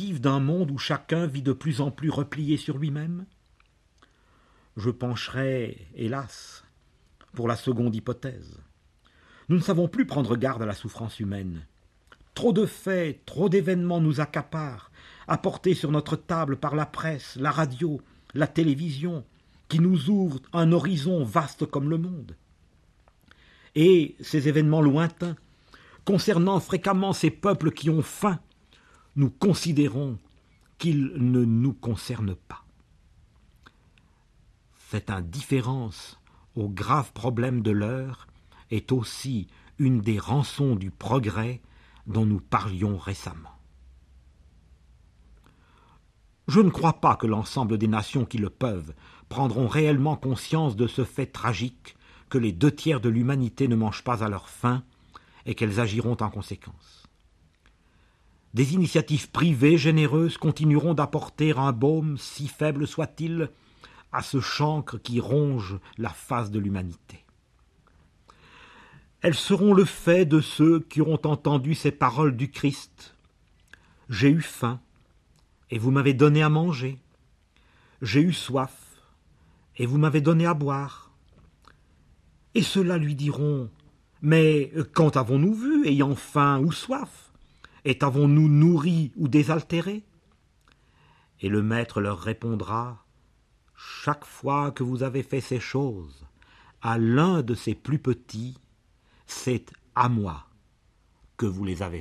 définitive d'un monde où chacun vit de plus en plus replié sur lui-même? Je pencherai, hélas, pour la seconde hypothèse. Nous ne savons plus prendre garde à la souffrance humaine. Trop de faits, trop d'événements nous accaparent, apportés sur notre table par la presse, la radio, la télévision, qui nous ouvrent un horizon vaste comme le monde. Et ces événements lointains, concernant fréquemment ces peuples qui ont faim, nous considérons qu'ils ne nous concernent pas. Cette indifférence aux graves problèmes de l'heure est aussi une des rançons du progrès dont nous parlions récemment. Je ne crois pas que l'ensemble des nations qui le peuvent prendront réellement conscience de ce fait tragique que les 2/3 de l'humanité ne mangent pas à leur faim et qu'elles agiront en conséquence. Des initiatives privées généreuses continueront d'apporter un baume, si faible soit-il, à ce chancre qui ronge la face de l'humanité. Elles seront le fait de ceux qui auront entendu ces paroles du Christ. « J'ai eu faim, et vous m'avez donné à manger. J'ai eu soif, et vous m'avez donné à boire. » Et ceux-là lui diront « Mais quand avons-nous vu, ayant faim ou soif? Et t'avons-nous nourris ou désaltérés ?» Et le Maître leur répondra « Chaque fois que vous avez fait ces choses à l'un de ces plus petits, c'est à moi que vous les avez faites. »